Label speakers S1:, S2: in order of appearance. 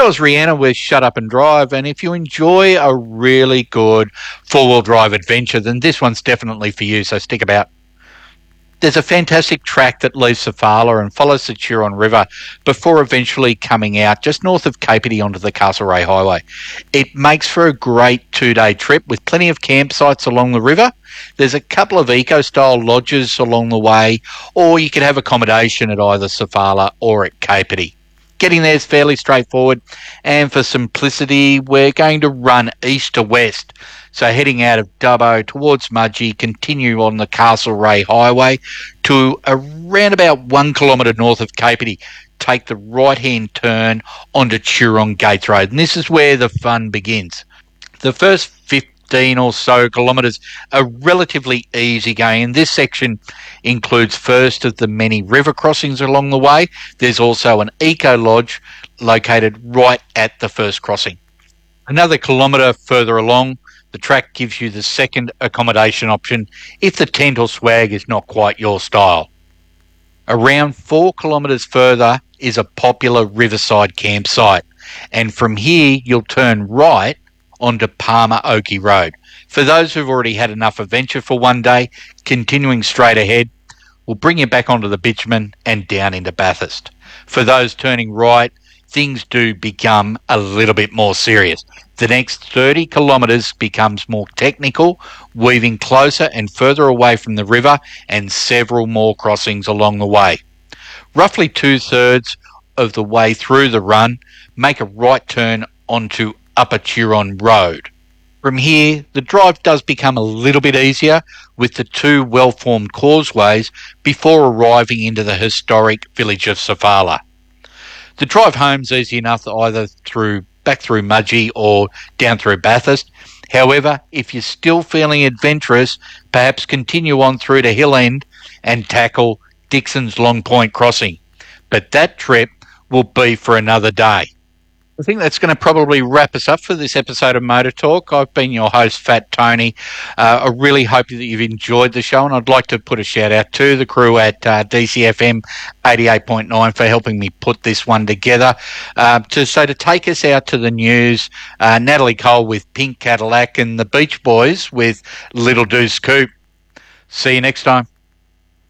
S1: was Rihanna with Shut Up and Drive, and if you enjoy a really good four-wheel drive adventure, then this one's definitely for you, so stick about. There's a fantastic track that leaves Sofala and follows the Turon River before eventually coming out just north of Capertee onto the Castlereagh Highway. It makes for a great two-day trip with plenty of campsites along the river. There's a couple of eco-style lodges along the way, or you can have accommodation at either Sofala or at Capertee. Getting there is fairly straightforward, and for simplicity, we're going to run east to west. So heading out of Dubbo towards Mudgee, continue on the Castlereagh Highway to around about 1 kilometre north of Capertee. Take the right-hand turn onto Turon Gates Road, and this is where the fun begins. The first 15 or so kilometres are relatively easy going, and this section includes first of the many river crossings along the way. There's also an eco lodge located right at the first crossing. Another kilometre further along, the track gives you the second accommodation option if the tent or swag is not quite your style. Around 4 kilometres further is a popular riverside campsite, and from here you'll turn right onto Palmer Oakey Road. For those who've already had enough adventure for one day, continuing straight ahead will bring you back onto the bitumen and down into Bathurst. For those turning right, things do become a little bit more serious. The next 30 kilometres becomes more technical, weaving closer and further away from the river and several more crossings along the way. Roughly 2/3 of the way through the run, make a right turn onto Upper Turon Road. From here, the drive does become a little bit easier with the two well-formed causeways before arriving into the historic village of Sofala. The drive home's easy enough either back through Mudgee or down through Bathurst. However, if you're still feeling adventurous, perhaps continue on through to Hill End and tackle Dixon's Long Point Crossing. But that trip will be for another day. I think that's going to probably wrap us up for this episode of Motor Talk. I've been your host, Fat Tony. I really hope that you've enjoyed the show, and I'd like to put a shout out to the crew at DCFM 88.9 for helping me put this one together. To take us out to the news, Natalie Cole with Pink Cadillac and the Beach Boys with Little Deuce Coupe. See you next time.